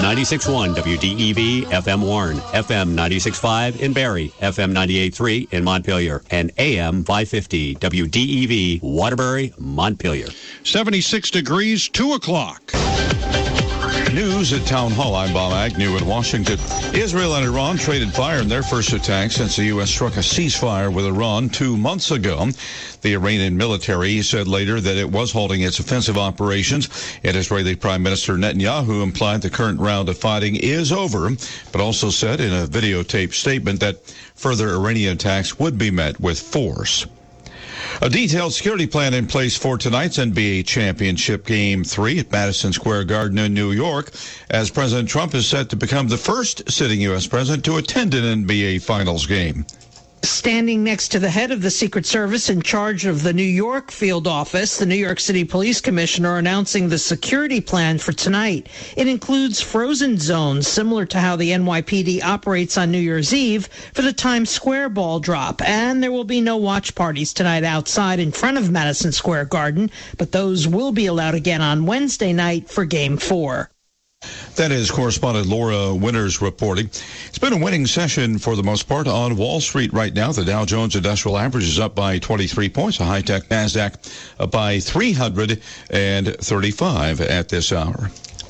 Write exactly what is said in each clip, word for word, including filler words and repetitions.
ninety-six point one W D E V, F M Warren, F M ninety-six point five in Barrie, F M ninety-eight point three in Montpelier, and A M five fifty W D E V, Waterbury, Montpelier. seventy-six degrees, two o'clock. News at Town Hall. I'm Bob Agnew in Washington. Israel and Iran traded fire in their first attack since the U S struck a ceasefire with Iran two months ago. The Iranian military said later that it was halting its offensive operations, and Israeli Prime Minister Netanyahu implied the current round of fighting is over, but also said in a videotaped statement that further Iranian attacks would be met with force. A detailed security plan in place for tonight's N B A Championship Game three at Madison Square Garden in New York, as President Trump is set to become the first sitting U S president to attend an N B A Finals game. Standing next to the head of the Secret Service in charge of the New York field office, the New York City Police Commissioner announcing the security plan for tonight. It includes frozen zones similar to how the N Y P D operates on New Year's Eve for the Times Square ball drop. And there will be no watch parties tonight outside in front of Madison Square Garden, but those will be allowed again on Wednesday night for Game four. That is correspondent Laura Winters reporting. It's been a winning session for the most part on Wall Street right now. The Dow Jones Industrial Average is up by twenty-three points. The high-tech NASDAQ up by three hundred thirty-five at this hour.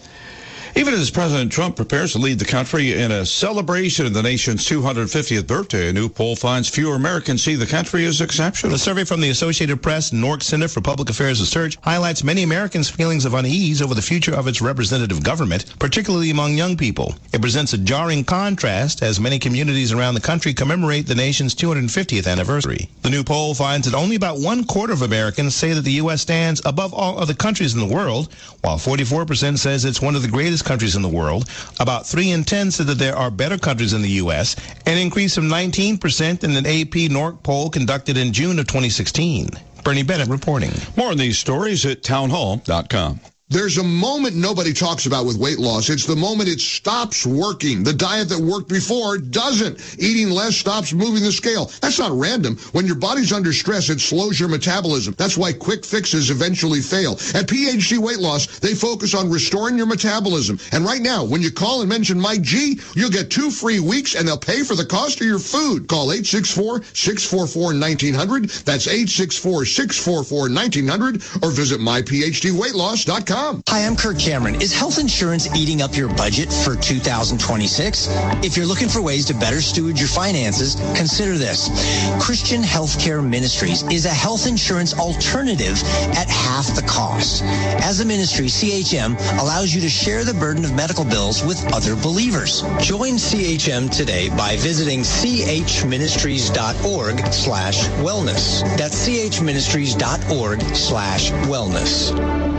Even as President Trump prepares to lead the country in a celebration of the nation's two hundred fiftieth birthday, a new poll finds fewer Americans see the country as exceptional. The survey from the Associated Press and Nork Center for Public Affairs Research highlights many Americans' feelings of unease over the future of its representative government, particularly among young people. It presents a jarring contrast as many communities around the country commemorate the nation's two hundred fiftieth anniversary. The new poll finds that only about one quarter of Americans say that the U S stands above all other countries in the world, while forty-four percent says it's one of the greatest countries in the world. About three in ten said that there are better countries in the U S, an increase from nineteen percent in an A P Nork poll conducted in June of twenty sixteen. Bernie Bennett reporting. More on these stories at townhall dot com. There's a moment nobody talks about with weight loss. It's the moment it stops working. The diet that worked before doesn't. Eating less stops moving the scale. That's not random. When your body's under stress, it slows your metabolism. That's why quick fixes eventually fail. At P H D Weight Loss, they focus on restoring your metabolism. And right now, when you call and mention Mike G, you'll get two free weeks and they'll pay for the cost of your food. Call eight six four, six four four, one nine zero zero. That's eight six four, six four four, one nine zero zero. Or visit my P H D weight loss dot com. Hi, I'm Kirk Cameron. Is health insurance eating up your budget for two thousand twenty-six? If you're looking for ways to better steward your finances, consider this. Christian Healthcare Ministries is a health insurance alternative at half the cost. As a ministry, C H M allows you to share the burden of medical bills with other believers. Join C H M today by visiting chministries.org slash wellness. That's chministries.org slash wellness.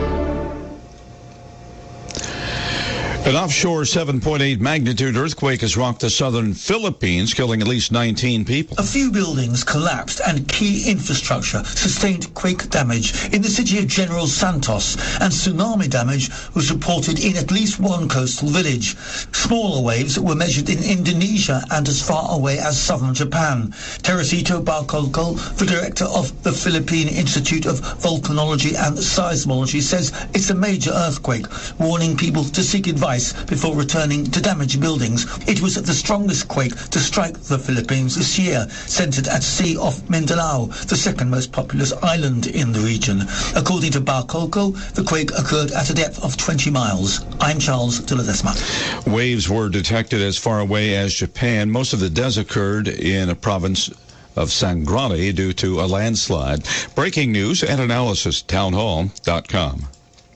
An offshore seven point eight magnitude earthquake has rocked the southern Philippines, killing at least nineteen people. A few buildings collapsed and key infrastructure sustained quake damage in the city of General Santos, and tsunami damage was reported in at least one coastal village. Smaller waves were measured in Indonesia and as far away as southern Japan. Teresito Barcolco, the director of the Philippine Institute of Volcanology and Seismology, says it's a major earthquake, warning people to seek advice before returning to damaged buildings. It was the strongest quake to strike the Philippines this year, centered at sea off Mindanao, the second most populous island in the region. According to Barcolco, the quake occurred at a depth of twenty miles. I'm Charles de Ledesma. Waves were detected as far away as Japan. Most of the deaths occurred in a province of Sangrani due to a landslide. Breaking news and analysis, townhall dot com.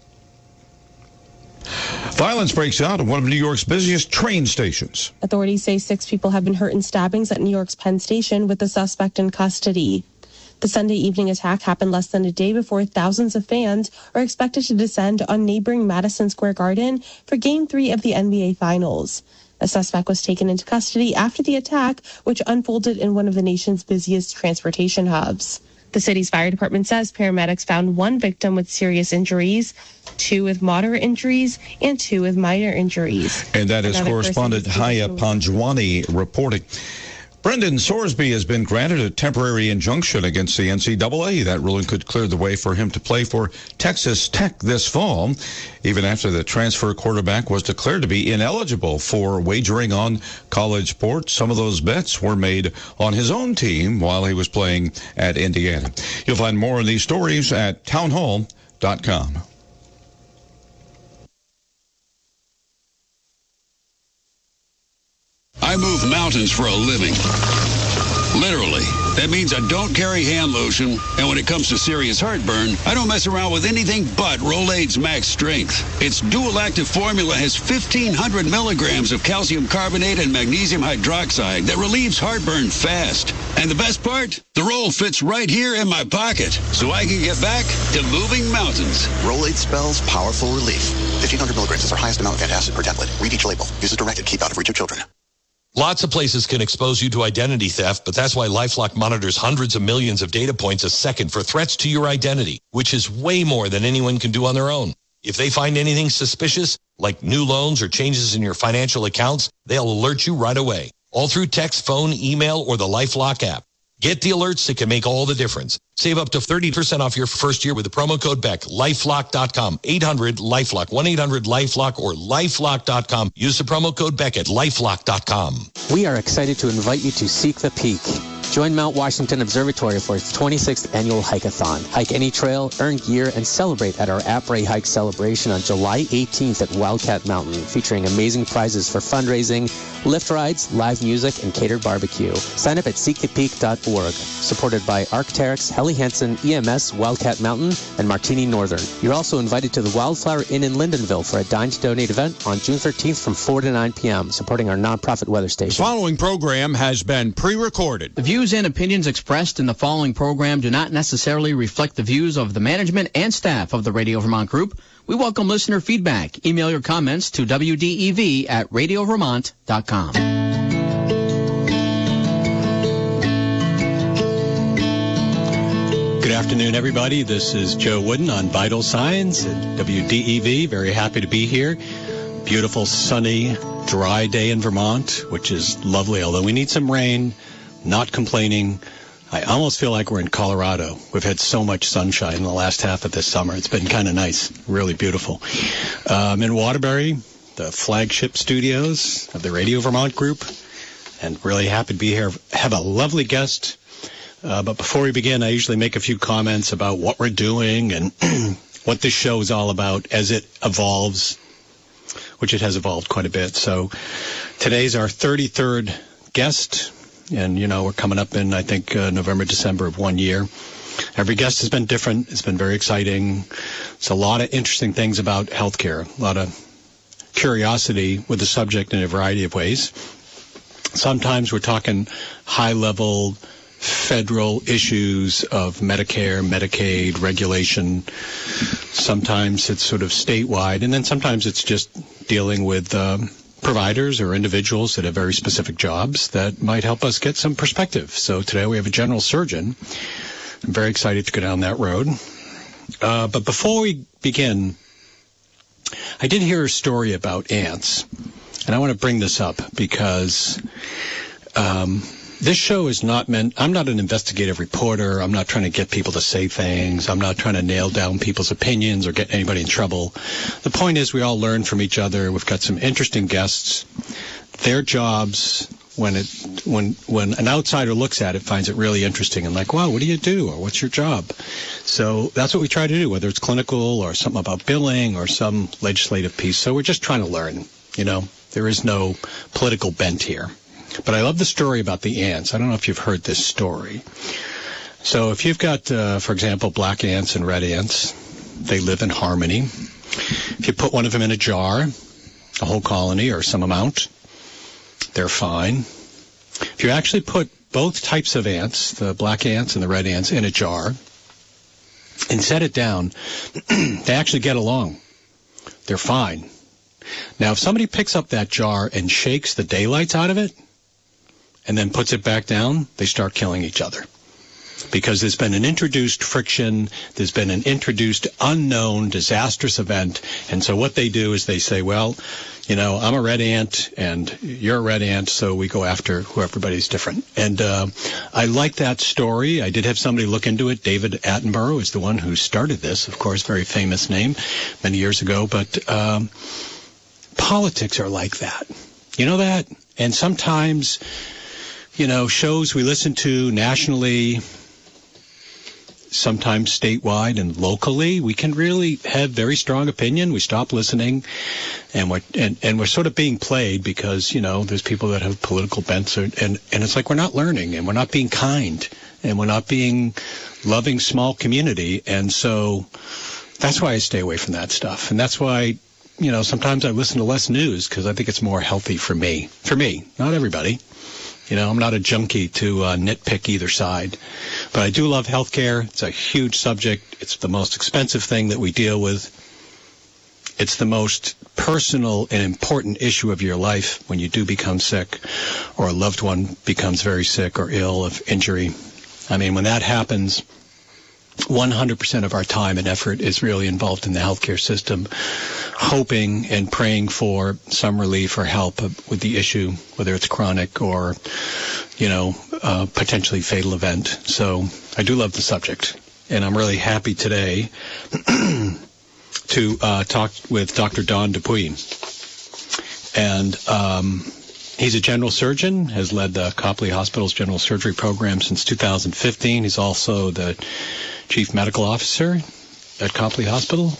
Violence breaks out at one of New York's busiest train stations. Authorities say six people have been hurt in stabbings at New York's Penn Station, with the suspect in custody. The Sunday evening attack happened less than a day before thousands of fans are expected to descend on neighboring Madison Square Garden for Game three of the N B A Finals. A suspect was taken into custody after the attack, which unfolded in one of the nation's busiest transportation hubs. The city's fire department says paramedics found one victim with serious injuries, two with moderate injuries, and two with minor injuries. And that is Another correspondent Haya Panjwani reporting. Brendan Sorsby has been granted a temporary injunction against the N C double A. That ruling could clear the way for him to play for Texas Tech this fall, even after the transfer quarterback was declared to be ineligible for wagering on college sports. Some of those bets were made on his own team while he was playing at Indiana. You'll find more of these stories at townhall dot com. I move mountains for a living. Literally. That means I don't carry hand lotion, and when it comes to serious heartburn, I don't mess around with anything but Rolaids Max Strength. Its dual-active formula has fifteen hundred milligrams of calcium carbonate and magnesium hydroxide that relieves heartburn fast. And the best part? The roll fits right here in my pocket, so I can get back to moving mountains. Rolaids spells powerful relief. fifteen hundred milligrams is our highest amount of antacid per tablet. Read each label. Use as directed. Keep out of reach of children. Lots of places can expose you to identity theft, but that's why LifeLock monitors hundreds of millions of data points a second for threats to your identity, which is way more than anyone can do on their own. If they find anything suspicious, like new loans or changes in your financial accounts, they'll alert you right away, all through text, phone, email, or the LifeLock app. Get the alerts that can make all the difference. Save up to thirty percent off your first year with the promo code Beck. lifelock dot com. eight hundred LifeLock. one eight hundred LifeLock or lifelock dot com. Use the promo code Beck at lifelock dot com. We are excited to invite you to Seek the Peak. Join Mount Washington Observatory for its twenty-sixth annual hike-a-thon. Hike any trail, earn gear, and celebrate at our Après Hike celebration on July eighteenth at Wildcat Mountain, featuring amazing prizes for fundraising, lift rides, live music, and catered barbecue. Sign up at seek the peak dot org. Supported by Arc'teryx, Helly Hansen, E M S, Wildcat Mountain, and Martini Northern. You're also invited to the Wildflower Inn in Lindenville for a Dine to Donate event on June thirteenth from four to nine p.m., supporting our nonprofit weather station. The following program has been pre-recorded. The views and opinions expressed in the following program do not necessarily reflect the views of the management and staff of the Radio Vermont Group. We welcome listener feedback. Email your comments to W D E V at radio vermont dot com. Good afternoon, everybody. This is Joe Wooden on Vital Signs at W D E V. Very happy to be here. Beautiful, sunny, dry day in Vermont, which is lovely, although we need some rain. Not complaining. I almost feel like we're in Colorado. We've had so much sunshine in the last half of this summer. It's been kind of nice, really beautiful. Uh, I'm in Waterbury, the flagship studios of the Radio Vermont Group, and really happy to be here. Have a lovely guest. Uh, but before we begin, I usually make a few comments about what we're doing and what this show is all about as it evolves, which it has evolved quite a bit. So today's our thirty-third guest. And, you know, we're coming up in, I think, uh, November, December of one year. Every guest has been different. It's been very exciting. It's a lot of interesting things about healthcare, a lot of curiosity with the subject in a variety of ways. Sometimes we're talking high-level federal issues of Medicare, Medicaid, regulation. Sometimes it's sort of statewide. And then sometimes it's just dealing with um, providers or individuals that have very specific jobs that might help us get some perspective. So today we have a general surgeon. I'm very excited to go down that road. Uh, but before we begin, I did hear a story about ants, and I want to bring this up because um, this show is not meant, I'm not an investigative reporter. I'm not trying to get people to say things. I'm not trying to nail down people's opinions or get anybody in trouble. The point is we all learn from each other. We've got some interesting guests. Their jobs, when it when when an outsider looks at it, finds it really interesting and like, wow, what do you do? Or what's your job? So that's what we try to do, whether it's clinical or something about billing or some legislative piece. So we're just trying to learn, you know. There is no political bent here. But I love the story about the ants. I don't know if you've heard this story. So if you've got, uh, for example, black ants and red ants, they live in harmony. If you put one of them in a jar, a whole colony or some amount, they're fine. If you actually put both types of ants, the black ants and the red ants, in a jar and set it down, they actually get along. They're fine. Now, if somebody picks up that jar and shakes the daylights out of it, and then puts it back down, they start killing each other. because there's been an introduced friction, there's been an introduced unknown disastrous event, and so what they do is they say, well, you know, I'm a red ant and you're a red ant, so we go after who everybody's different. And uh, I like that story. I did have somebody look into it. David Attenborough is the one who started this, of course, very famous name many years ago. But um, politics are like that. You know that? And sometimes, you know, shows we listen to nationally, sometimes statewide and locally, we can really have very strong opinion. We stop listening, and we're and, and we're sort of being played because, you know, there's people that have political bents, or, and and it's like we're not learning, and we're not being kind, and we're not being loving small community, and so that's why I stay away from that stuff, and that's why, you know, sometimes I listen to less news because I think it's more healthy for me. For me, not everybody. You know, I'm not a junkie to uh, nitpick either side. But I do love healthcare. It's a huge subject. It's the most expensive thing that we deal with. It's the most personal and important issue of your life when you do become sick or a loved one becomes very sick or ill of injury. I mean, when that happens, one hundred percent of our time and effort is really involved in the healthcare system, hoping and praying for some relief or help with the issue, whether it's chronic or, you know, uh, potentially fatal event. So I do love the subject, and I'm really happy today to uh, talk with Doctor Don Dupuy. And um, he's a general surgeon, has led the Copley Hospital's general surgery program since two thousand fifteen. He's also the chief medical officer at Copley Hospital.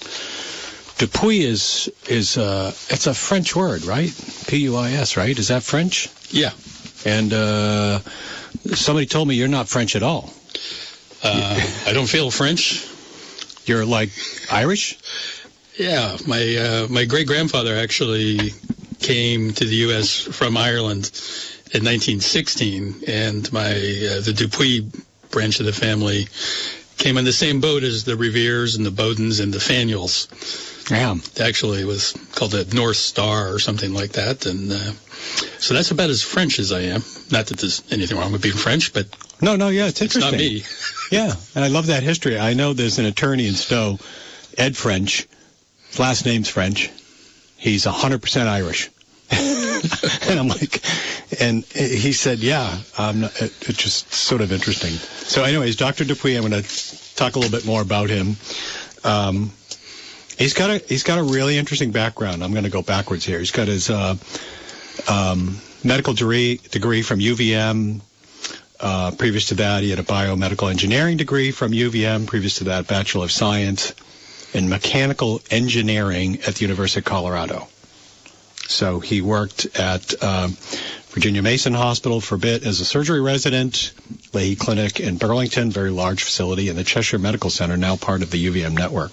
Dupuy is, is uh, it's a French word, right? P U I S, right? Is that French? Yeah. And uh, somebody told me you're not French at all. Uh, I don't feel French. You're like Irish? Yeah. My, uh, my great-grandfather actually came to the U S from Ireland in nineteen sixteen, and my uh, the Dupuy branch of the family came on the same boat as the Reveres and the Bowdens and the Faneuils. Yeah. Actually, it was called the North Star or something like that. And uh, so that's about as French as I am. Not that there's anything wrong with being French, but no, no, yeah, it's interesting. It's not me. Yeah, and I love that history. I know there's an attorney in Stowe, Ed French. His last name's French. He's one hundred percent Irish. And I'm like, and he said, yeah, um, it, it's just sort of interesting. So anyways, Doctor Dupuy, I'm going to talk a little bit more about him. Um, he's got a, he's got a really interesting background. I'm going to go backwards here. He's got his, uh, um, medical degree, degree from U V M. Uh, previous to that, he had a biomedical engineering degree from U V M. Previous to that, Bachelor of Science in Mechanical Engineering at the University of Colorado. So he worked at uh, Virginia Mason Hospital for a bit as a surgery resident, Leahy Clinic in Burlington, very large facility, and the Cheshire Medical Center, now part of the U V M network.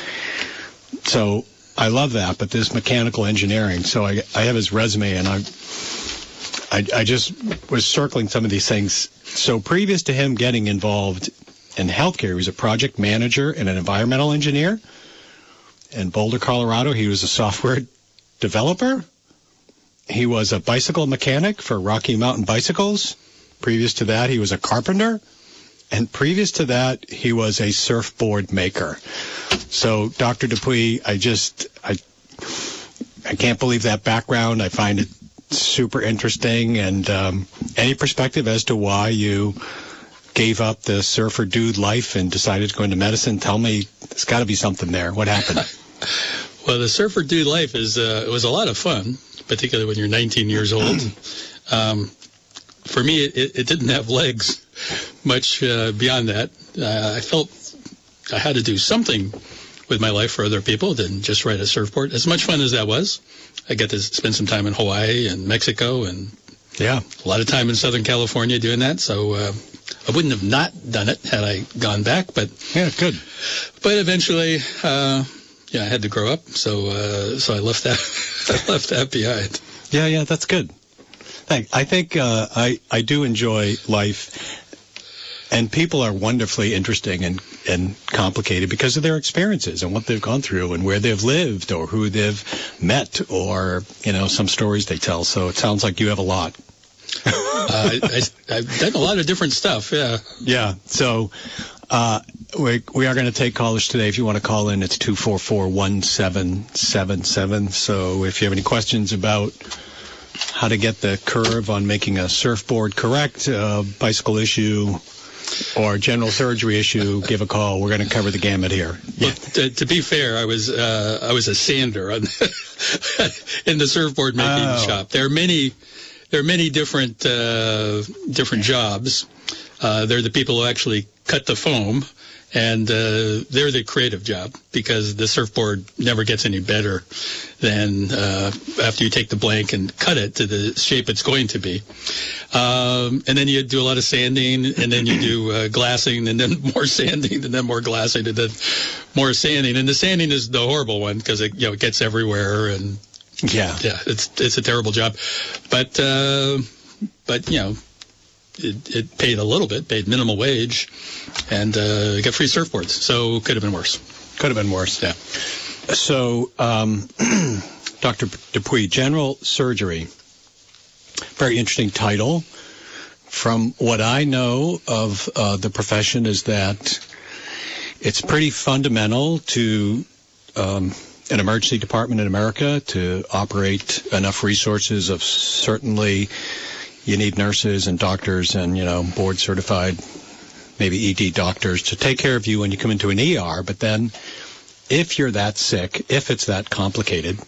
So I love that, but this mechanical engineering, so I, I have his resume, and I, I, I just was circling some of these things. So previous to him getting involved in healthcare, he was a project manager and an environmental engineer. In Boulder, Colorado, he was a software developer. He was a bicycle mechanic for Rocky Mountain Bicycles. Previous to that, he was a carpenter. And previous to that, he was a surfboard maker. So, Doctor Dupuy, I just, I, I can't believe that background. I find it super interesting. And um, any perspective as to why you gave up the surfer dude life and decided to go into medicine? Tell me, there's got to be something there. What happened? Well, the surfer dude life is uh, it was a lot of fun, particularly when you're nineteen years old. Um, for me, it, it didn't have legs much uh, beyond that. Uh, I felt I had to do something with my life for other people than just ride a surfboard. As much fun as that was, I got to spend some time in Hawaii and Mexico and yeah, a lot of time in Southern California doing that. So uh, I wouldn't have not done it had I gone back. But yeah, good. But eventually. Uh, Yeah, I had to grow up, so uh, so I left that I left that behind. Yeah, yeah, that's good. Thanks. I think uh, I I do enjoy life, and people are wonderfully interesting and and complicated because of their experiences and what they've gone through and where they've lived or who they've met or you know some stories they tell. So it sounds like you have a lot. uh, I, I've done a lot of different stuff, yeah. Yeah, so uh, we, we are going to take callers today. If you want to call in, it's two four four, one seven seven seven. So if you have any questions about how to get the curve on making a surfboard correct, uh, bicycle issue, or general surgery issue, give a call. We're going to cover the gamut here. Yeah. Well, to, to be fair, I was uh, I was a sander on in the surfboard making Oh. shop. There are many there are many different uh, different jobs. Uh, they're the people who actually cut the foam, and uh, they're the creative job because the surfboard never gets any better than uh, after you take the blank and cut it to the shape it's going to be. Um, and then you do a lot of sanding, and then you do uh, glassing, and then more sanding, and then more glassing, and then more sanding. And the sanding is the horrible one because it, you know, it gets everywhere, and yeah, yeah, it's it's a terrible job. But uh, but you know, it, it paid a little bit, paid minimal wage, and uh, got free surfboards. So could have been worse. Could have been worse. Yeah. So, um, Doctor Dupuy, general surgery, very interesting title. From what I know of uh, the profession is that it's pretty fundamental to um, an emergency department in America to operate enough resources of certainly you need nurses and doctors and, you know, board certified, maybe E D doctors to take care of you when you come into an E R. But then if you're that sick, if it's that complicated,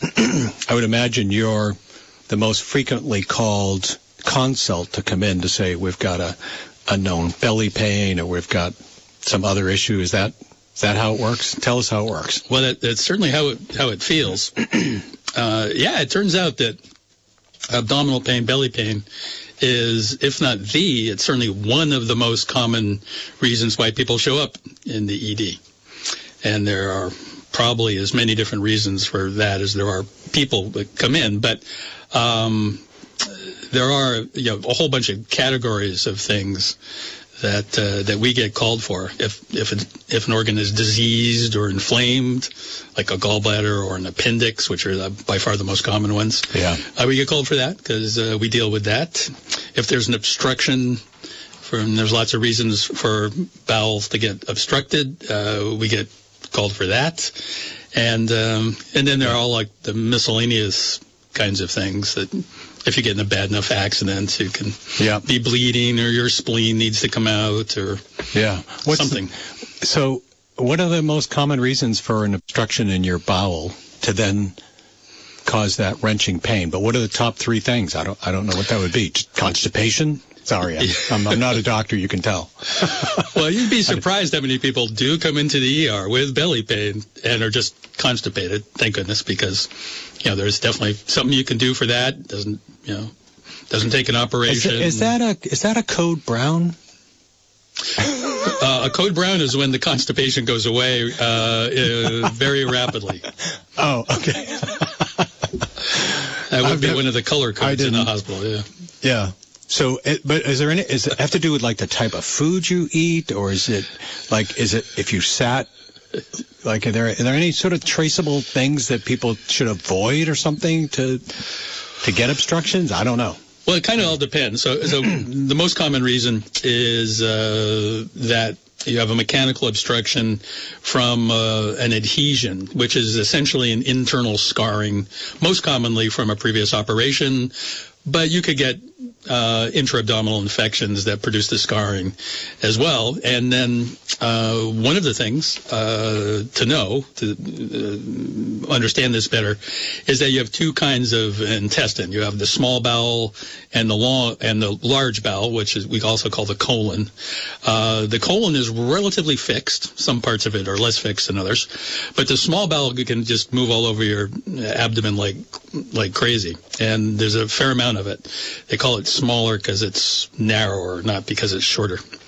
I would imagine you're the most frequently called consult to come in to say we've got a, a known belly pain or we've got some other issue. Is that is that how it works? Tell us how it works. Well, that, that's certainly how it how it feels. uh, yeah, it turns out that abdominal pain, belly pain, is, if not the, it's certainly one of the most common reasons why people show up in the E D. And there are probably as many different reasons for that as there are people that come in. But um, there are, you know, a whole bunch of categories of things that uh, that we get called for. If if it, if an organ is diseased or inflamed, like a gallbladder or an appendix, which are the, by far the most common ones, yeah, uh, we get called for that because uh, we deal with that. If there's an obstruction, from there's lots of reasons for bowels to get obstructed, uh, we get called for that, and um, and then there are all like the miscellaneous kinds of things that if you get in a bad enough accident, you can yeah. be bleeding or your spleen needs to come out or yeah, What's something. The, so what are the most common reasons for an obstruction in your bowel to then cause that wrenching pain? But what are the top three things? I don't I don't know what that would be. Constipation? Sorry, I'm, I'm, I'm not a doctor, you can tell. Well, you'd be surprised how many people do come into the E R with belly pain and are just constipated, thank goodness, because, you know, there's definitely something you can do for that. Doesn't, you know, doesn't take an operation. Is, is that a is that a code brown? uh, a code brown is when the constipation goes away uh, uh, very rapidly. Oh, okay. That would I've be never, one of the color codes in the hospital, yeah. Yeah. So, it, but is there any, is it have to do with like the type of food you eat, or is it like, is it if you sat, like, are there, are there any sort of traceable things that people should avoid or something to, to get obstructions? I don't know. Well, it kind of all depends. So, so the most common reason is uh, that you have a mechanical obstruction from uh, an adhesion, which is essentially an internal scarring, most commonly from a previous operation. But you could get uh, intra-abdominal infections that produce the scarring as well. And then uh, one of the things uh, to know, to uh, understand this better, is that you have two kinds of intestine. You have the small bowel and the long and the large bowel, which is we also call the colon. Uh, the colon is relatively fixed. Some parts of it are less fixed than others. But the small bowel can just move all over your abdomen like like crazy. And there's a fair amount of it. They call it smaller because it's narrower, not because it's shorter.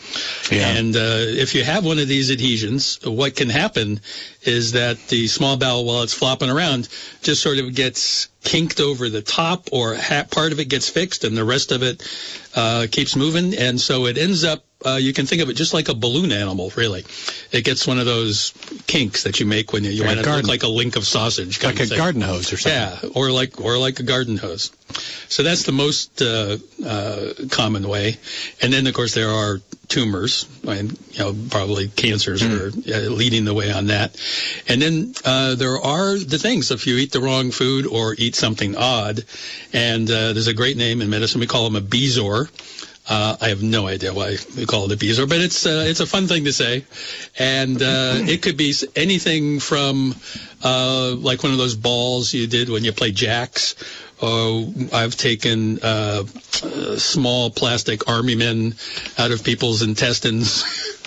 Yeah. And uh, if you have one of these adhesions, what can happen is that the small bowel, while it's flopping around, just sort of gets kinked over the top, or ha- part of it gets fixed and the rest of it uh, keeps moving. And so it ends up, uh, you can think of it just like a balloon animal, really. It gets one of those kinks that you make when you, you want it to look like a link of sausage. Like a garden hose or something. Yeah, or like, or like a garden hose. So that's the most uh, uh, common way. And then, of course, there are tumors, and you know, probably cancers mm. are uh, leading the way on that. And then uh, there are the things, if you eat the wrong food or eat something odd, and uh, there's a great name in medicine, we call them a Bezoar. Uh, I have no idea why we call it a Bezoar, but it's uh, it's a fun thing to say. And uh, it could be anything from uh, like one of those balls you did when you played jacks. Uh, I've taken uh, uh, small plastic army men out of people's intestines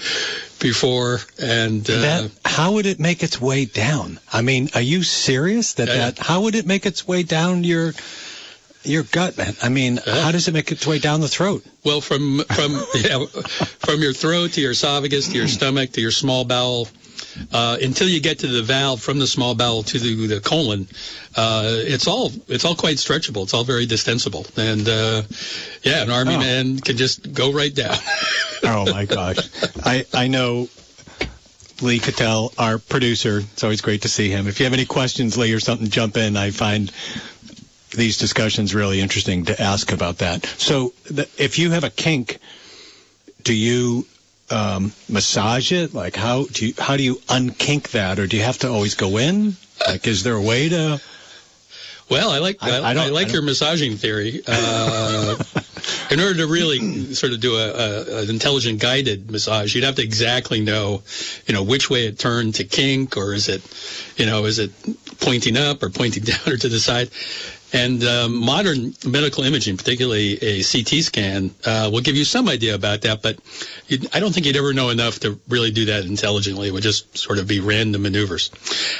before. And uh, that, how would it make its way down? I mean, are you serious? That, uh, that how would it make its way down your your gut, man? I mean, uh, how does it make its way down the throat? Well, from from yeah, from your throat to your esophagus to your stomach to your small bowel. Uh, until you get to the valve from the small bowel to the, the colon, uh, it's all it's all quite stretchable. It's all very distensible, and uh, yeah, an army oh. man can just go right down. Oh my gosh, I I know Lee Cattell, our producer. It's always great to see him. If you have any questions, Lee, or something, jump in. I find these discussions really interesting to ask about that. So, the, if you have a kink, do you Um, massage it? Like, how do you how do you unkink that, or do you have to always go in? Like, is there a way to? Well, I like I, I, I, I like I your massaging theory. Uh, in order to really sort of do a, a, an intelligent guided massage, you'd have to exactly know, you know, which way it turned to kink, or is it, you know, is it pointing up or pointing down or to the side? And um, modern medical imaging, particularly a C T scan, uh, will give you some idea about that, but I don't think you'd ever know enough to really do that intelligently. It would just sort of be random maneuvers.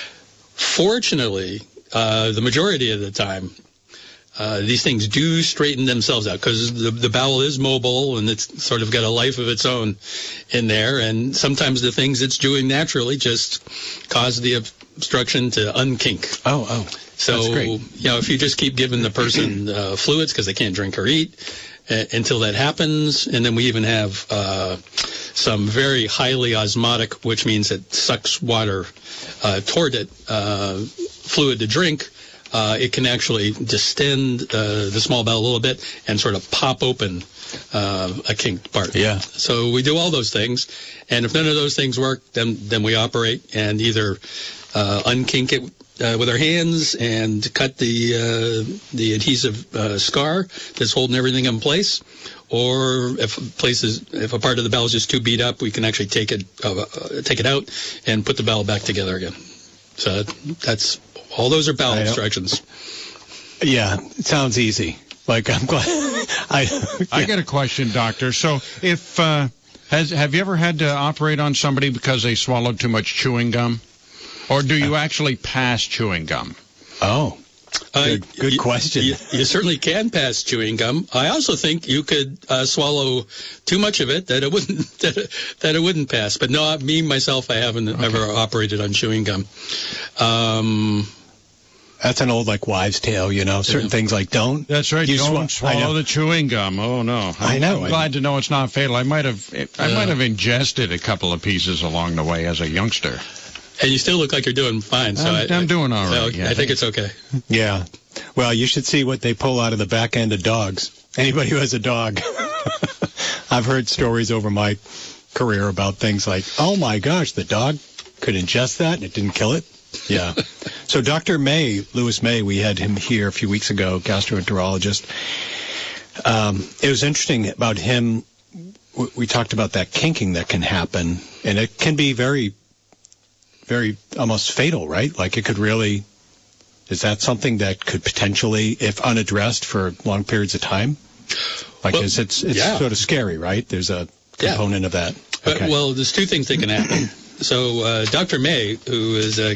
Fortunately, uh, the majority of the time, uh, these things do straighten themselves out, because the, the bowel is mobile and it's sort of got a life of its own in there, and sometimes the things it's doing naturally just cause the obstruction to unkink. Oh, oh. So, you know, if you just keep giving the person uh, fluids because they can't drink or eat uh, until that happens, and then we even have uh, some very highly osmotic, which means it sucks water uh, toward it, uh, fluid to drink, uh, it can actually distend uh, the small bowel a little bit and sort of pop open uh, a kinked part. Yeah. So we do all those things, and if none of those things work, then then we operate and either uh, unkink it Uh, with our hands and cut the uh, the adhesive uh, scar that's holding everything in place, or if places if a part of the bowel is just too beat up, we can actually take it uh, uh, take it out and put the bowel back together again. So that's all. Those are bowel obstructions. Yeah, it sounds easy. Like, I'm glad. I yeah. I got a question, doctor. So if uh, has have you ever had to operate on somebody because they swallowed too much chewing gum? Or do you actually pass chewing gum? Oh, good, good you, question. You, you certainly can pass chewing gum. I also think you could uh, swallow too much of it that it wouldn't that it, that it wouldn't pass. But no, me myself, I haven't okay. ever operated on chewing gum. Um, That's an old like wives' tale, you know. Certain yeah. things like don't. That's right. You don't sw- swallow the chewing gum. Oh no, I'm, I know. I'm glad to know it's not fatal. I might have I uh, might have ingested a couple of pieces along the way as a youngster. And you still look like you're doing fine. So I'm, I, I'm doing all right. So yeah, I think it's okay. Yeah. Well, you should see what they pull out of the back end of dogs. Anybody who has a dog. I've heard stories over my career about things like, oh, my gosh, the dog could ingest that and it didn't kill it. Yeah. So Doctor May, Lewis May, we had him here a few weeks ago, gastroenterologist. Um, it was interesting about him. We talked about that kinking that can happen, and it can be very very almost fatal, right? Like it could really, is that something that could potentially, if unaddressed for long periods of time? Like well, it's, it's, it's yeah. sort of scary, right? There's a component yeah. of that. Okay. Uh, well, there's two things that can happen. So uh, Doctor May, who is a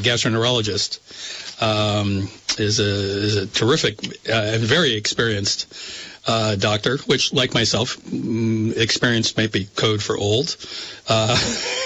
gastroenterologist, um, is, a, is a terrific uh, and very experienced uh, doctor, which, like myself, mm, experienced might be code for old. Uh,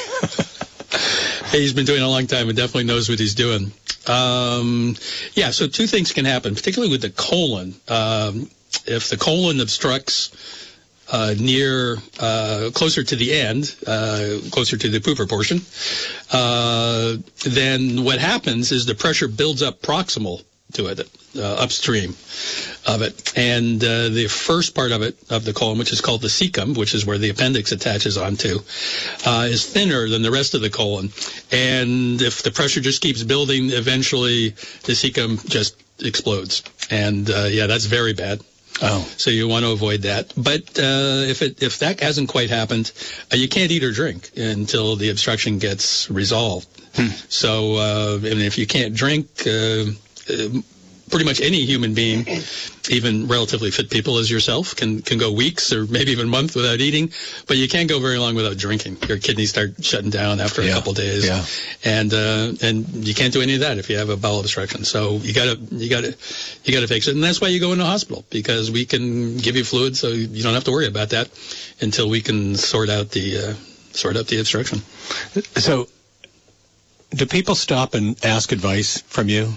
he's been doing it a long time and definitely knows what he's doing. Um, yeah, so two things can happen, particularly with the colon. Um, if the colon obstructs uh, near, uh, closer to the end, uh, closer to the pooper portion, uh, then what happens is the pressure builds up proximal to it, uh, upstream of it. And uh, the first part of it, of the colon, which is called the cecum, which is where the appendix attaches onto, uh, is thinner than the rest of the colon. And if the pressure just keeps building, eventually the cecum just explodes. And, uh, yeah, that's very bad. Oh. So you want to avoid that. But uh, if it if that hasn't quite happened, uh, you can't eat or drink until the obstruction gets resolved. Hmm. So uh, and if you can't drink, uh, uh, pretty much any human being, even relatively fit people as yourself, can can go weeks or maybe even months without eating. But you can't go very long without drinking. Your kidneys start shutting down after Yeah. a couple days. Yeah. And uh, and you can't do any of that if you have a bowel obstruction. So you gotta you gotta you gotta fix it, and that's why you go into hospital, because we can give you fluid, so you don't have to worry about that until we can sort out the uh, sort out the obstruction. So, do people stop and ask advice from you?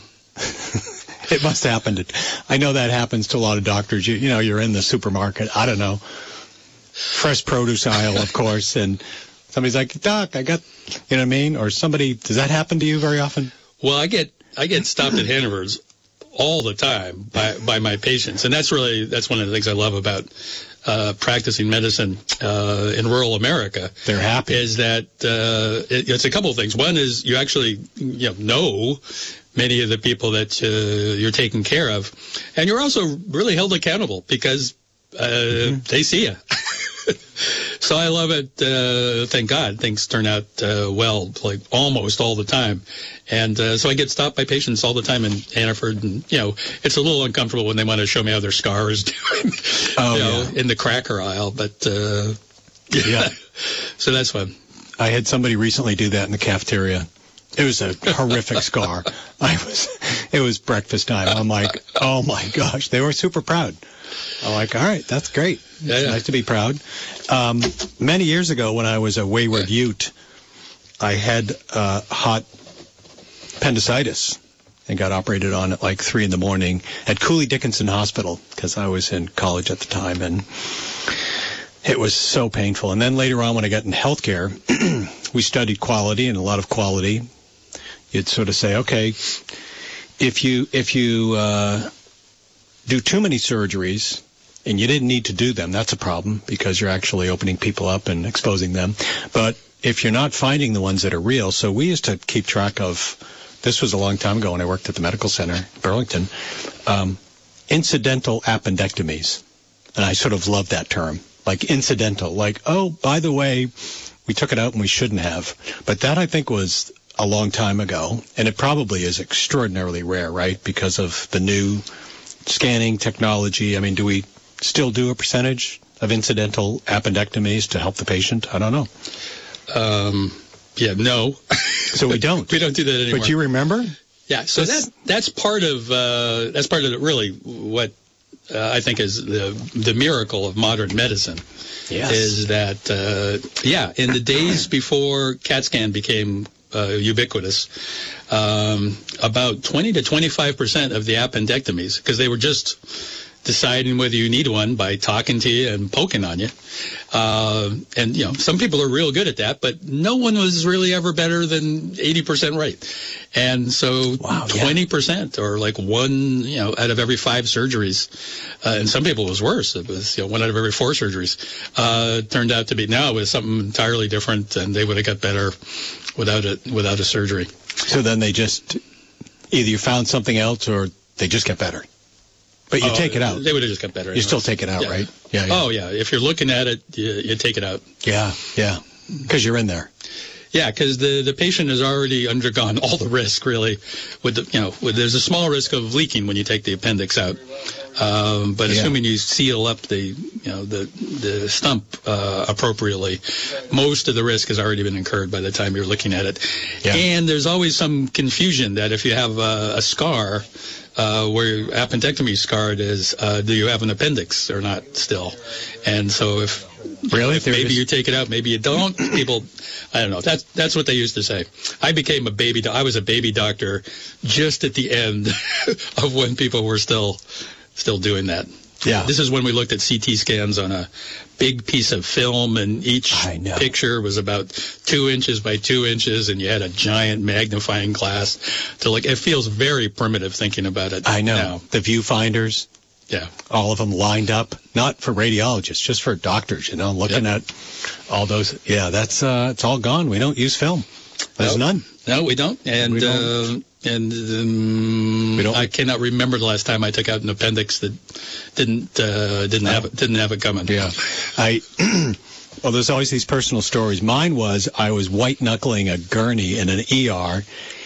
It must happen. To, I know that happens to a lot of doctors. You, you know, you're in the supermarket, I don't know, fresh produce aisle, of course, and somebody's like, Doc, I got, you know what I mean? Or somebody, does that happen to you very often? Well, I get I get stopped at Hanover's all the time by by my patients, and that's really that's one of the things I love about uh, practicing medicine uh, in rural America. They're happy. Is that uh, it, it's a couple of things. One is you actually you know know many of the people that uh, you're taking care of, and you're also really held accountable because uh, mm-hmm. they see you. So I love it. Uh, thank God things turn out uh, well, like almost all the time. And uh, so I get stopped by patients all the time in Hannaford. And, you know, it's a little uncomfortable when they want to show me how their scar is doing, oh, you know, yeah. in the cracker aisle. But, uh, yeah. yeah. So that's fun. I had somebody recently do that in the cafeteria. It was a horrific scar. I was, it was breakfast time. I'm like, oh my gosh. They were super proud. I'm like, all right, that's great. It's yeah, yeah. nice to be proud. Um, many years ago when I was a wayward Ute, I had uh, hot appendicitis and got operated on at like three in the morning at Cooley Dickinson Hospital because I was in college at the time, and it was so painful. And then later on when I got in healthcare, we studied quality, and a lot of quality. You'd sort of say, okay, if you if you uh, do too many surgeries and you didn't need to do them, that's a problem because you're actually opening people up and exposing them. But if you're not finding the ones that are real, so we used to keep track of, this was a long time ago when I worked at the medical center in Burlington, um, incidental appendectomies. And I sort of love that term, like incidental, like, oh, by the way, we took it out and we shouldn't have. But that, I think, was a long time ago, and it probably is extraordinarily rare, right, because of the new scanning technology. I mean, do we still do a percentage of incidental appendectomies to help the patient? I don't know. Um, yeah, no. So we don't. We don't do that anymore. But you remember? Yeah, so that that's part of uh, that's part of the, really what uh, I think is the the miracle of modern medicine. Yes. Is that uh, yeah, in the days before CAT scan became uh, ubiquitous, um, about twenty to twenty-five percent of the appendectomies, because they were just deciding whether you need one by talking to you and poking on you. Uh, and, you know, some people are real good at that, but no one was really ever better than eighty percent right. And so wow, twenty percent yeah. or like one, you know, out of every five surgeries, uh, and some people it was worse. It was, you know, one out of every four surgeries, uh, turned out to be, now it was something entirely different, and they would have got better without it, without a surgery. So then they just, either you found something else or they just get better. But you oh, take it out. They would have just got better. You anyways. Still take it out, yeah. right? Yeah, yeah. Oh, yeah. If you're looking at it, you, you take it out. Yeah, yeah. Because you're in there. Yeah, because the, the patient has already undergone all the risk, really. With the, you know, with, there's a small risk of leaking when you take the appendix out. Um, but Yeah. assuming you seal up the, you know, the the stump uh, appropriately, most of the risk has already been incurred by the time you're looking at it. Yeah. And there's always some confusion that if you have a, a scar, uh, where your appendectomy scarred is, uh, do you have an appendix or not still? And so if Really? if maybe you take it out, maybe you don't. People, I don't know. That's that's what they used to say. I became a baby. Do- I was a baby doctor just at the end of when people were still still doing that. Yeah. This is when we looked at C T scans on a big piece of film, and each picture was about two inches by two inches, and you had a giant magnifying glass to look. It feels very primitive thinking about it. I know. now. The viewfinders. Yeah. All of them lined up, not for radiologists, just for doctors, you know, looking Yep. at all those. Yeah, that's, uh, it's all gone. We don't use film. There's No. none. No, we don't. And We uh, don't. and um, We don't. I cannot remember the last time I took out an appendix that didn't uh, didn't have it didn't have it coming. Yeah. I, well, there's always these personal stories. Mine was I was white knuckling a gurney in an E R.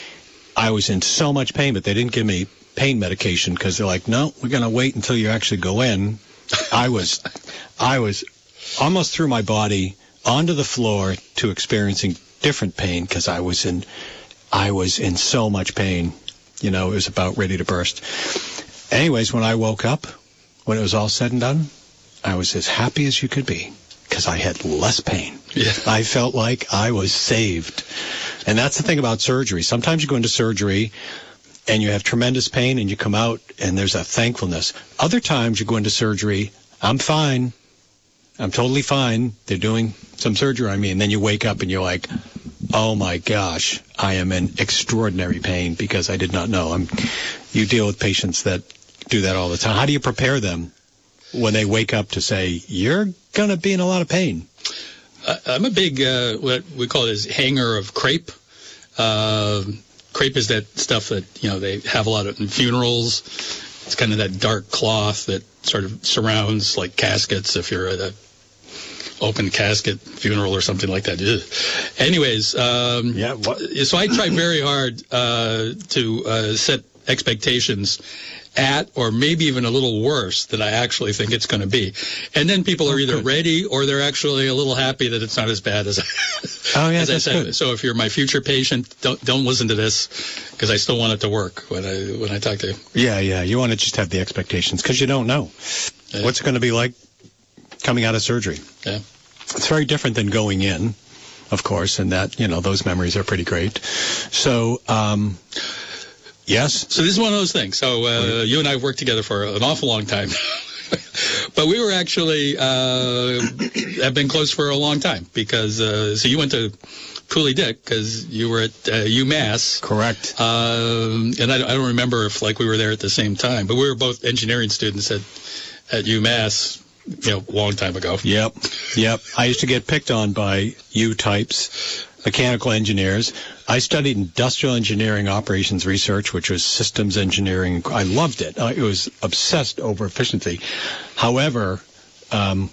I was in so much pain, but they didn't give me pain medication because they're like, no, we're going to wait until you actually go in. I was, I was almost threw my body onto the floor to experiencing different pain because I was in, I was in so much pain. You know, it was about ready to burst. Anyways, when I woke up, when it was all said and done, I was as happy as you could be because I had less pain. Yeah. I felt like I was saved. And that's the thing about surgery. Sometimes you go into surgery and you have tremendous pain and you come out and there's a thankfulness. Other times you go into surgery, I'm fine. I'm totally fine. They're doing some surgery on me. And then you wake up and you're like, oh my gosh, I am in extraordinary pain because I did not know. I'm, you deal with patients that do that all the time. How do you prepare them when they wake up to say, you're going to be in a lot of pain? I- I'm a big uh, what we call is hanger of crepe. Uh, crepe is that stuff that you know they have a lot of in funerals. It's kind of that dark cloth that sort of surrounds like caskets. If you're at a open casket funeral or something like that. Ugh. Anyways, um, yeah. What? So I try very hard uh, to uh, set expectations at or maybe even a little worse than I actually think it's going to be. And then people are either ready or they're actually a little happy that it's not as bad as, oh, yeah, as I that's said. good. So if you're my future patient, don't don't listen to this because I still want it to work when I when I talk to you. Yeah, yeah. You want to just have the expectations because you don't know Yeah. what's it going to be like coming out of surgery. Yeah. It's very different than going in, of course, and that, you know, those memories are pretty great. So, um, yes. So this is one of those things. So uh, you and I have worked together for an awful long time. But we were actually, uh, have been close for a long time because, uh, so you went to Cooley Dick because you were at uh, UMass. Correct. Um, and I, I don't remember if like we were there at the same time, but we were both engineering students at, at UMass, you know, a long time ago. Yep. Yep. I used to get picked on by U-types, mechanical engineers. I studied industrial engineering operations research, which was systems engineering. I loved it. I was obsessed over efficiency. However, um,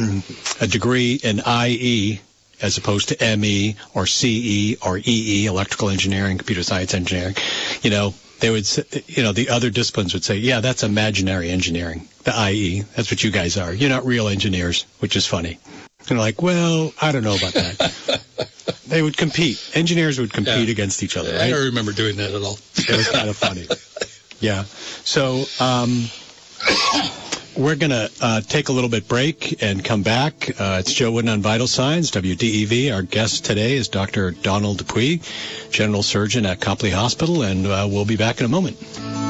a degree in I E as opposed to M E or C E or E E, electrical engineering, computer science engineering, you know, they would say, you know, the other disciplines would say, yeah, that's imaginary engineering, the I E. That's what you guys are. You're not real engineers, which is funny. And like, well, I don't know about that. They would compete. Engineers would compete Yeah. against each other, right? I don't remember doing that at all. It was kind of funny. Yeah. So um, we're going to uh, take a little bit break and come back. Uh, it's Joe Wooden on Vital Signs, W D E V. Our guest today is Doctor Donald Dupuy, General Surgeon at Copley Hospital, and uh, we'll be back in a moment.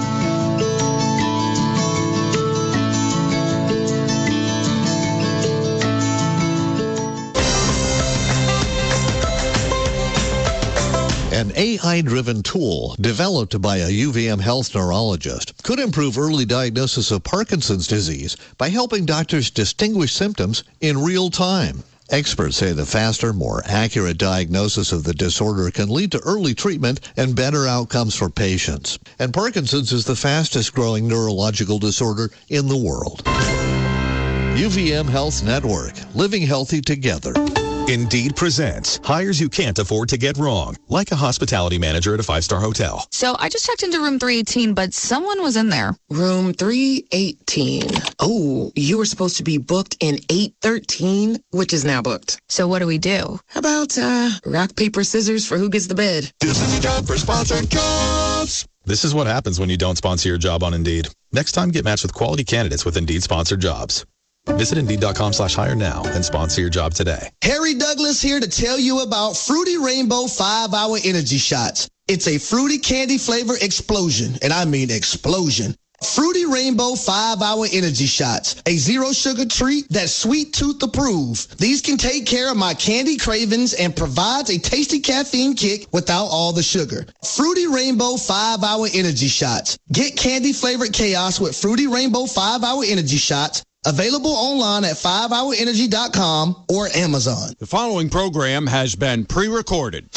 An A I-driven tool developed by a U V M health neurologist could improve early diagnosis of Parkinson's disease by helping doctors distinguish symptoms in real time. Experts say the faster, more accurate diagnosis of the disorder can lead to early treatment and better outcomes for patients. And Parkinson's is the fastest growing neurological disorder in the world. U V M Health Network, living healthy together. Indeed presents hires you can't afford to get wrong, like a hospitality manager at a five-star hotel. So I just checked into room three eighteen, but someone was in there. Room three eighteen. Oh, you were supposed to be booked in eight thirteen, which is now booked. So what do we do? How about uh, rock, paper, scissors for who gets the bed? This is your job for sponsored jobs. This is what happens when you don't sponsor your job on Indeed. Next time, get matched with quality candidates with Indeed sponsored jobs. Visit Indeed.com slash hire now and sponsor your job today. Harry Douglas here to tell you about Fruity Rainbow five hour Energy Shots. It's a fruity candy flavor explosion, and I mean explosion. Fruity Rainbow five hour Energy Shots, a zero sugar treat that's sweet tooth approved. These can take care of my candy cravings and provides a tasty caffeine kick without all the sugar. Fruity Rainbow five hour Energy Shots. Get candy flavored chaos with Fruity Rainbow five hour Energy Shots. Available online at five hour energy dot com or Amazon. The following program has been pre-recorded.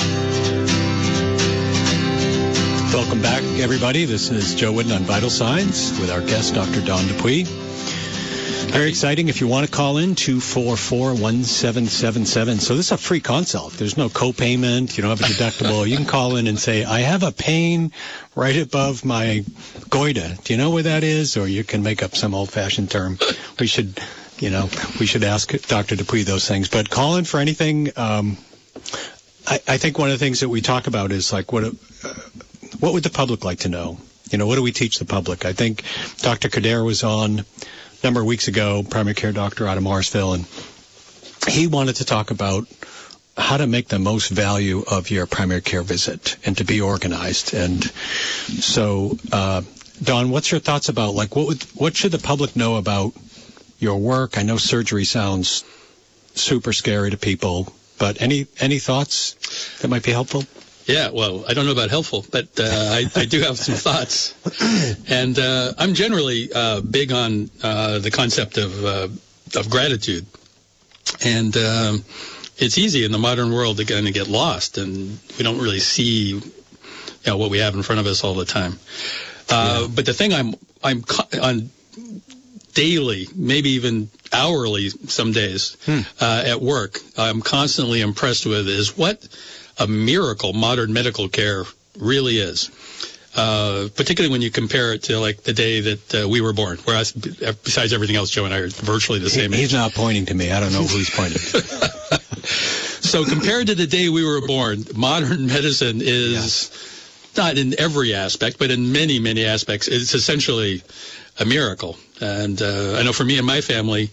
Welcome back, everybody. This is Joe Wooden on Vital Signs with our guest, Doctor Don Dupuy. Very exciting. If you want to call in, two four four, one seven seven seven. So this is a free consult. There's no co-payment. You don't have a deductible. You can call in and say, I have a pain right above my goiter. Do you know where that is? Or you can make up some old-fashioned term. We should, you know, we should ask Doctor Dupuy those things. But call in for anything. Um, I, I think one of the things that we talk about is like what, uh, what would the public like to know? You know, what do we teach the public? I think Doctor Kader was on number of weeks ago, primary care doctor out of Morrisville, and he wanted to talk about how to make the most value of your primary care visit and to be organized. And so, uh, Don, what's your thoughts about, like, what would, what should the public know about your work? I know surgery sounds super scary to people, but any, any thoughts that might be helpful? Yeah, well, I don't know about helpful, but uh, I, I do have some thoughts. And uh, I'm generally uh, big on uh, the concept of uh, of gratitude. And um, it's easy in the modern world to kind of get lost, and we don't really see, you know, what we have in front of us all the time. Uh, yeah. But the thing I'm I'm co- on daily, maybe even hourly some days hmm. uh, at work, I'm constantly impressed with is what a miracle modern medical care really is, uh, particularly when you compare it to like the day that uh, we were born, where I, besides everything else, Joe and I are virtually the same he, age. He's not pointing to me. I don't know who's pointing to. So compared to the day we were born, modern medicine is yeah. not in every aspect, but in many, many aspects, it's essentially a miracle. And uh, I know for me and my family,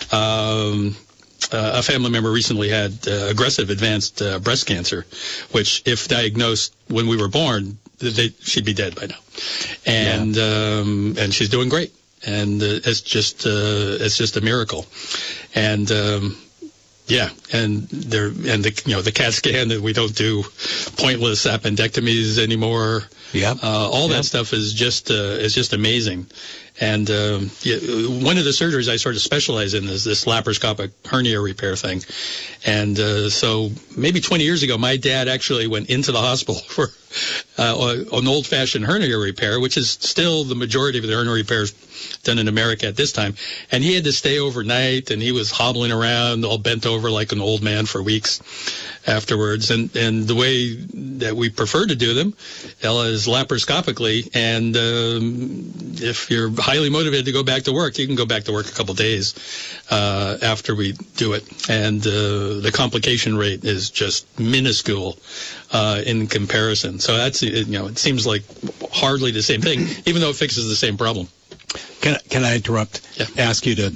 um, Uh, a family member recently had uh, aggressive advanced uh, breast cancer, which, if diagnosed when we were born, they, she'd be dead by now. And yeah. um, and she's doing great, and uh, it's just uh, it's just a miracle. And um, yeah, and there and the you know the CAT scan that we don't do pointless appendectomies anymore. Yeah, uh, all yep. that stuff is just uh, is just amazing. And um, yeah, one of the surgeries I sort of specialize in is this laparoscopic hernia repair thing. And uh, so maybe twenty years ago, my dad actually went into the hospital for uh, an old-fashioned hernia repair, which is still the majority of the hernia repairs done in America at this time. And he had to stay overnight, and he was hobbling around, all bent over like an old man for weeks afterwards. And, and the way that we prefer to do them is laparoscopically. And um, if you're highly motivated to go back to work, you can go back to work a couple days uh, after we do it. And uh, the complication rate is just minuscule uh, in comparison. So that's, you know, it seems like hardly the same thing, even though it fixes the same problem. Can, can I interrupt? Yeah. Ask you to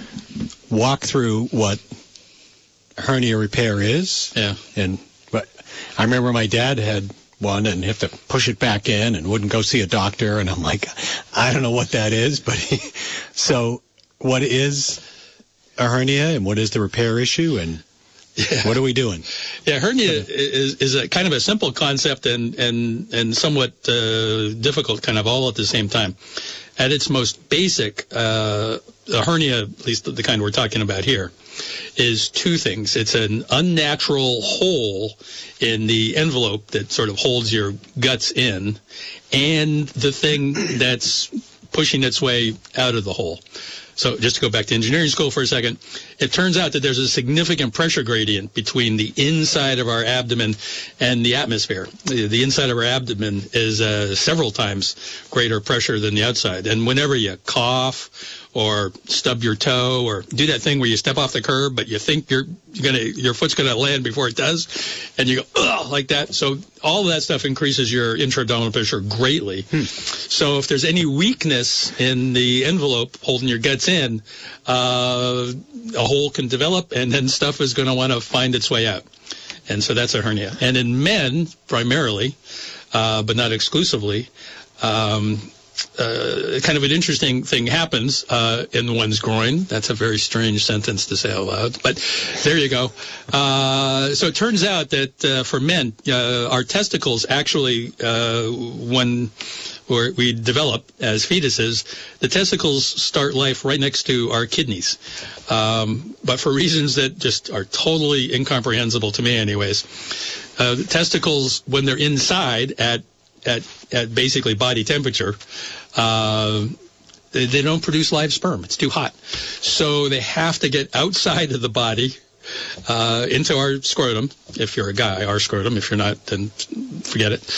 walk through what hernia repair is? Yeah. And but I remember my dad had one and have to push it back in and wouldn't go see a doctor. And I'm like, I don't know what that is. But he, so what is a hernia and what is the repair issue? And yeah. what are we doing? Yeah, hernia is, is a kind of a simple concept and, and, and somewhat uh, difficult kind of all at the same time. At its most basic, uh, a hernia, at least the kind we're talking about here, is two things. It's an unnatural hole in the envelope that sort of holds your guts in, and the thing that's pushing its way out of the hole. So just to go back to engineering school for a second, it turns out that there's a significant pressure gradient between the inside of our abdomen and the atmosphere. The, the inside of our abdomen is uh, several times greater pressure than the outside. And whenever you cough or stub your toe or do that thing where you step off the curb, but you think you're, you're gonna, your foot's going to land before it does, and you go, ugh, like that. So all of that stuff increases your intra-abdominal pressure greatly. Hmm. So if there's any weakness in the envelope holding your guts in, uh, a hole can develop, and then stuff is going to want to find its way out. And so that's a hernia. And in men, primarily, uh, but not exclusively, um, Uh, kind of an interesting thing happens uh, in one's groin. That's a very strange sentence to say out loud, but there you go. Uh, so it turns out that uh, for men, uh, our testicles actually, uh, when we're, we develop as fetuses, the testicles start life right next to our kidneys. Um, but for reasons that just are totally incomprehensible to me anyways, uh, the testicles, when they're inside at At, at basically body temperature, uh, they, they don't produce live sperm. It's too hot. So they have to get outside of the body uh, into our scrotum, if you're a guy, our scrotum. If you're not, then forget it.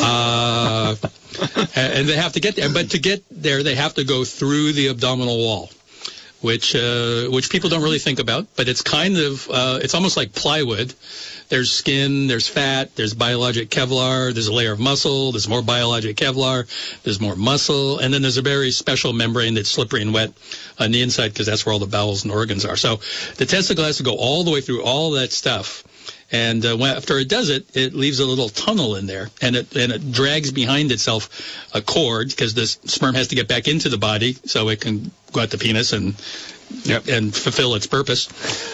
Uh, and, and they have to get there. But to get there, they have to go through the abdominal wall, which uh, which people don't really think about. But it's kind of, uh, it's almost like plywood. There's skin, there's fat, there's biologic Kevlar, there's a layer of muscle, there's more biologic Kevlar, there's more muscle, and then there's a very special membrane that's slippery and wet on the inside because that's where all the bowels and organs are. So the testicle has to go all the way through all that stuff. And uh, when, after it does it, it leaves a little tunnel in there, and it and it drags behind itself a cord because the sperm has to get back into the body so it can go out the penis and yep. and fulfill its purpose.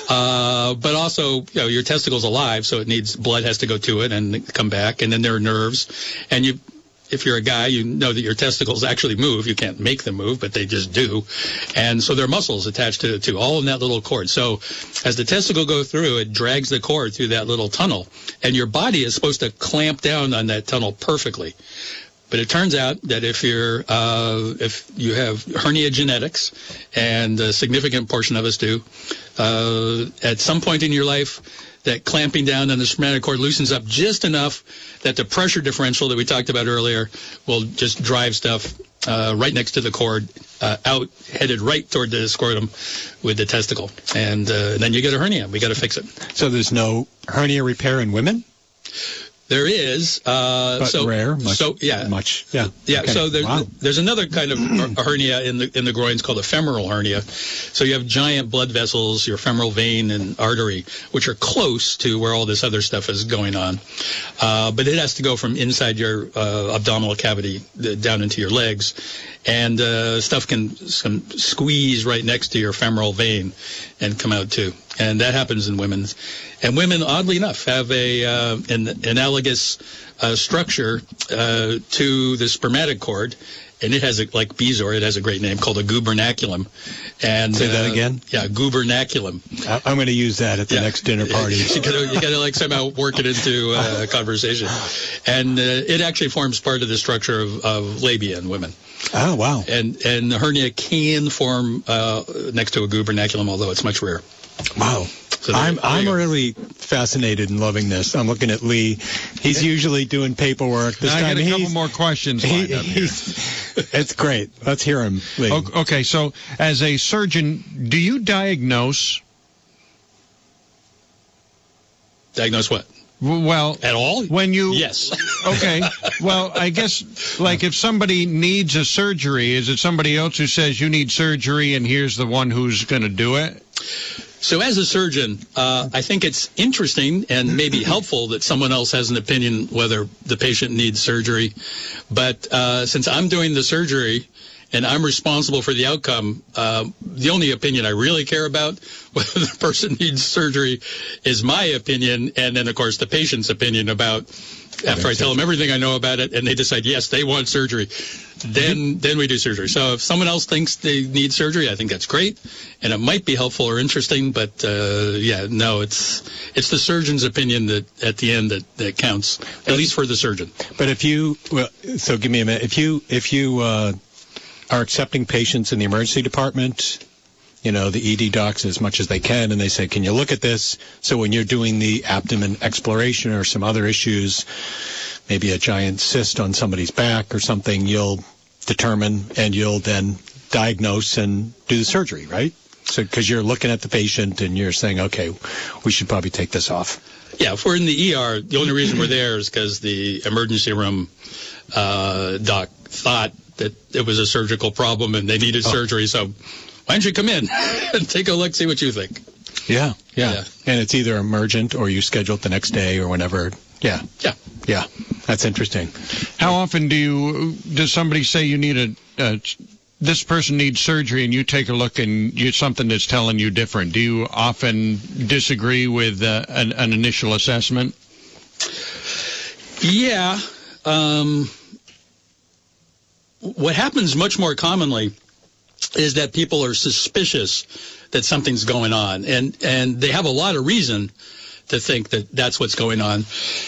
Uh, but also, you know, your testicle's alive, so it needs blood has to go to it and come back, and then there are nerves, and you. If you're a guy, you know that your testicles actually move. You can't make them move, but they just do. And so there are muscles attached to it, too, all in that little cord. So as the testicle goes through, it drags the cord through that little tunnel. And your body is supposed to clamp down on that tunnel perfectly. But it turns out that if you're uh, if you have hernia genetics, and a significant portion of us do, uh, at some point in your life, that clamping down on the spermatic cord loosens up just enough that the pressure differential that we talked about earlier will just drive stuff uh, right next to the cord, uh, out, headed right toward the scrotum with the testicle. And uh, then you get a hernia. We got to fix it. So there's no hernia repair in women? There is. Uh, but so, rare? Much, so, yeah. Much, yeah. Yeah, okay. so there, wow. there's another kind of hernia in the in the groins called a femoral hernia. So you have giant blood vessels, your femoral vein and artery, which are close to where all this other stuff is going on. Uh, but it has to go from inside your uh, abdominal cavity the, down into your legs. And uh, stuff can some squeeze right next to your femoral vein and come out too. And that happens in women. And women, oddly enough, have a uh, an analogous uh, structure uh, to the spermatic cord, and it has a, like Bezoar, it has a great name called a gubernaculum. And say that uh, again. Yeah, gubernaculum. I'm going to use that at the yeah. next dinner party. you got to you got to like somehow work it into uh, conversation, and uh, it actually forms part of the structure of, of labia in women. Oh wow! And and the hernia can form uh, next to a gubernaculum, although it's much rarer. Wow. So there, I'm there I'm really fascinated and loving this. I'm looking at Lee. He's usually doing paperwork. This I time got a couple he's, more questions lined he, up here. It's great. Let's hear him, Lee. Okay, so as a surgeon, do you diagnose? Diagnose what? Well, at all? When you yes. Okay. Well, I guess like if somebody needs a surgery, is it somebody else who says you need surgery and here's the one who's going to do it? So as a surgeon, uh, I think it's interesting and maybe helpful that someone else has an opinion whether the patient needs surgery. But uh, since I'm doing the surgery and I'm responsible for the outcome, uh, the only opinion I really care about, whether the person needs surgery, is my opinion, and then, of course, the patient's opinion about, after I tell them everything I know about it, and they decide, yes, they want surgery, then then we do surgery. So if someone else thinks they need surgery, I think that's great, and it might be helpful or interesting, but, uh, yeah, no, it's it's the surgeon's opinion that at the end that, that counts, at least for the surgeon. But if you, well, so give me a minute, if you, if you, uh, are accepting patients in the emergency department, you know, the E D docs as much as they can, and they say, can you look at this? So when you're doing the abdomen exploration or some other issues, maybe a giant cyst on somebody's back or something, you'll determine and you'll then diagnose and do the surgery, right? So because you're looking at the patient and you're saying, okay, we should probably take this off. Yeah, if we're in the E R, the only reason we're there is because the emergency room uh, doc thought that it was a surgical problem and they needed oh. surgery. So why don't you come in and take a look, see what you think? Yeah, yeah, yeah. And it's either emergent or you schedule it the next day or whenever. Yeah. Yeah. Yeah. That's interesting. How often do you, does somebody say you need a, uh, this person needs surgery and you take a look and you, something that's telling you different? Do you often disagree with uh, an, an initial assessment? Yeah. Um, what happens much more commonly is that people are suspicious that something's going on, and, and they have a lot of reason to think that that's what's going on.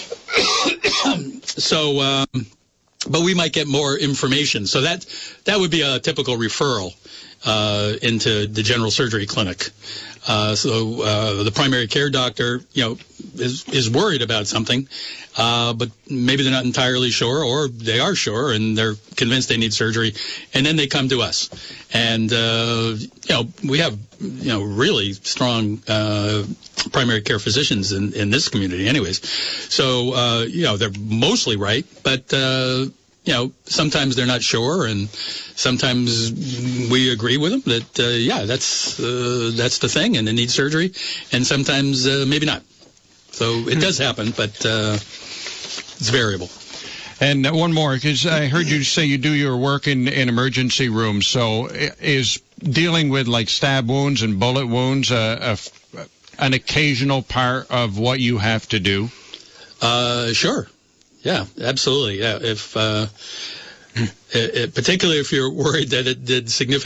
so, um, but we might get more information. So that that would be a typical referral uh, into the general surgery clinic. Uh, so uh, the primary care doctor, you know, is is worried about something, uh, but maybe they're not entirely sure, or they are sure and they're convinced they need surgery, and then they come to us. And uh, you know, we have you know really strong uh, primary care physicians in in this community, anyways. So uh, you know, they're mostly right, but uh, you know, sometimes they're not sure, and sometimes we agree with them that, uh, yeah, that's uh, that's the thing, and they need surgery, and sometimes uh, maybe not. So it does happen, but uh, it's variable. And one more, because I heard you say you do your work in, in emergency rooms. So is dealing with, like, stab wounds and bullet wounds a, a, an occasional part of what you have to do? Uh, sure. Yeah, absolutely. Yeah, if uh, it, it, particularly if you're worried that it did significant